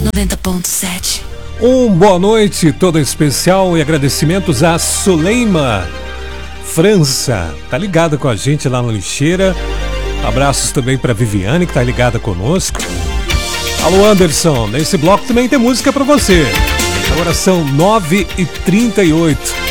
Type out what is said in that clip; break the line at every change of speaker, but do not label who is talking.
90.7.
Boa noite toda especial e agradecimentos a Suleima França, tá ligada com a gente lá no Lixeira. Abraços também para Viviane, que tá ligada conosco. Alô Anderson, nesse bloco também tem música para você. Agora são 9h38.